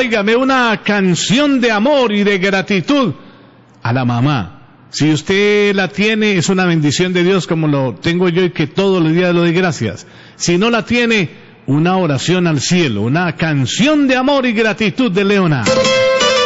óigame, una canción de amor y de gratitud a la mamá. Si usted la tiene, es una bendición de Dios como lo tengo yo y que todos los días le doy gracias. Si no la tiene, una oración al cielo, una canción de amor y gratitud de Leona.